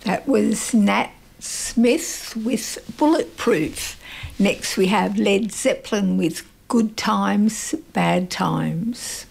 That was Nat Smith with Bulletproof. Next we have Led Zeppelin with Good Times, Bad Times.